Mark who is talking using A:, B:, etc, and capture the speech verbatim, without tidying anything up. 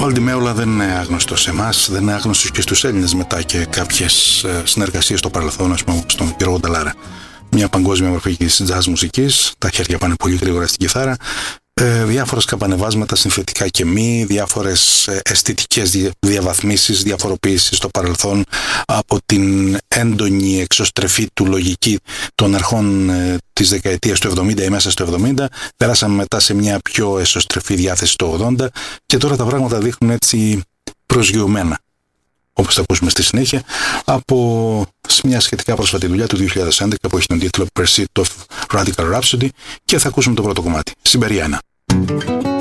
A: Ο Αλ Ντι Μέολα δεν είναι άγνωστος σε εμάς, δεν είναι άγνωστος και στους Έλληνες μετά και κάποιες συνεργασίες στο παρελθόν, ας πούμε, στον Γιώργο Νταλάρα. Μια παγκόσμια μορφή της jazz μουσικής, τα χέρια πάνε πολύ γρήγορα στην κιθάρα, ε, διάφορες καμπανεβάσματα συνθετικά και μη, διάφορες αισθητικές διαβαθμίσεις, διαφοροποίησεις στο παρελθόν από την έντονη εξωστρεφή του λογική των αρχών ε, της δεκαετίας του εβδομήντα ή μέσα στο εβδομήντα, περάσαμε μετά σε μια πιο εσωστρεφή διάθεση το ογδόντα και τώρα τα πράγματα δείχνουν έτσι προσγειωμένα, όπως θα ακούσουμε στη συνέχεια, από μια σχετικά πρόσφατη δουλειά του δύο χιλιάδες έντεκα που έχει τον τίτλο Pursuit of Radical Rhapsody, και θα ακούσουμε το πρώτο κομμάτι, Siberiana.